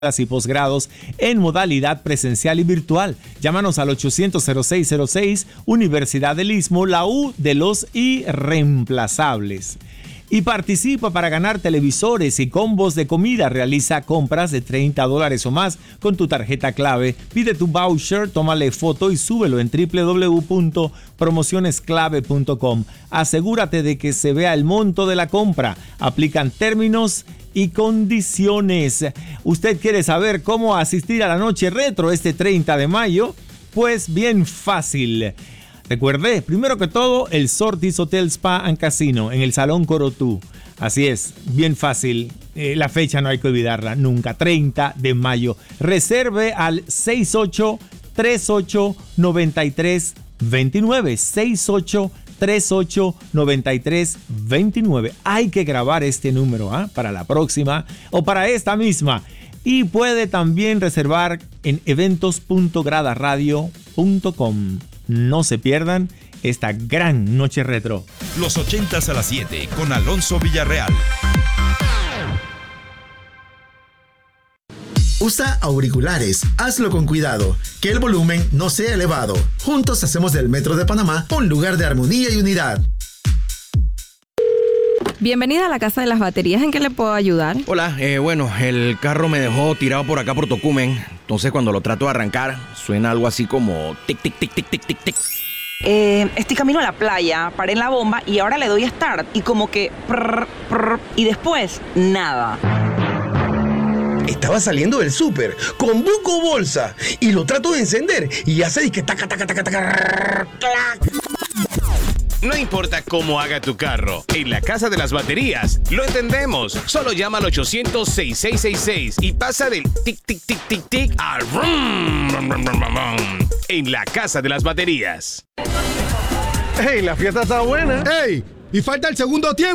y posgrados en modalidad presencial y virtual. Llámanos al 800-0606, Universidad del Istmo, la U de los irreemplazables. Y participa para ganar televisores y combos de comida. Realiza compras de $30 o más con tu tarjeta clave. Pide tu voucher, tómale foto y súbelo en www.promocionesclave.com. Asegúrate de que se vea el monto de la compra. Aplican términos y condiciones. ¿Usted quiere saber cómo asistir a la noche retro este 30 de mayo? Pues bien fácil. Recuerde, primero que todo, el Sortis Hotel Spa and Casino en el Salón Corotú. Así es, bien fácil. La fecha no hay que olvidarla nunca, 30 de mayo. Reserve al 6838-9329. 6838-9329. Hay que grabar este número para la próxima o para esta misma. Y puede también reservar en eventos.gradaradio.com. No se pierdan esta gran noche retro. Los 80s a las 7 con Alonso Villarreal. Usa auriculares, hazlo con cuidado, que el volumen no sea elevado. Juntos hacemos del Metro de Panamá un lugar de armonía y unidad. Bienvenida a la Casa de las Baterías, ¿en qué le puedo ayudar? Hola, bueno, el carro me dejó tirado por acá por Tocumen. Entonces cuando lo trato de arrancar, suena algo así como tic, tic, tic, tic, tic, tic, tic. Estoy camino a la playa, paré en la bomba y ahora le doy a start y como que prr, prr, y después nada. Estaba saliendo del súper con buco bolsa y lo trato de encender y hace que taca, taca, taca, taca, clac. No importa cómo haga tu carro, en la Casa de las Baterías lo entendemos. Solo llama al 800-6666 y pasa del tic, tic, tic, tic, tic al rum, rum, rum, rum, rum, en la Casa de las Baterías. ¡Hey, la fiesta está buena! ¡Ey! Y falta el segundo tiempo.